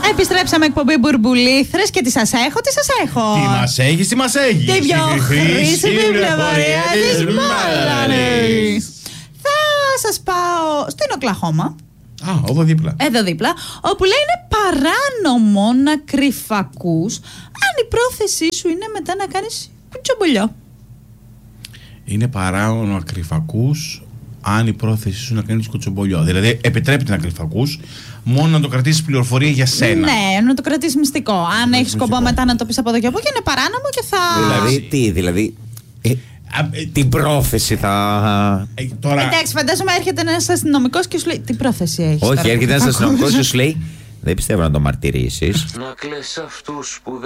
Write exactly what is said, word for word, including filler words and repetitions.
Επιστρέψαμε εκπομπή Μπουρμπουλήθρες και τι σας έχω, τι σας έχω. Τι μας έχεις, τι μας έχεις. Τη πιο χρήσιμη πληροφορία της μόναρης. Θα σας πάω στην Οκλαχώμα. Α, εδώ δίπλα. Εδώ δίπλα, όπου λέει είναι παράνομο να κρυφακούς αν η πρόθεσή σου είναι μετά να κάνεις κουτσομπολιό. Είναι παράνομο να κρυφακούς αν η πρόθεσή σου να κάνεις κουτσομπολιό. Δηλαδή, επιτρέπεται να κρυφακούς, μόνο να το κρατήσεις πληροφορία για σένα. Ναι, να το κρατήσεις μυστικό. Αν έχεις σκοπό μετά να το πεις από εδώ και από εκεί, είναι παράνομο και θα. Δηλαδή, τι, δηλαδή. Ε, ε, την πρόθεση θα. Ε, τώρα... Εντάξει, φαντάζομαι έρχεται ένας αστυνομικός και σου λέει τι πρόθεση έχεις. Όχι, τώρα, έρχεται ένας αστυνομικός και σου λέει δεν πιστεύω να το μαρτυρήσεις. Να κλαις αυτούς που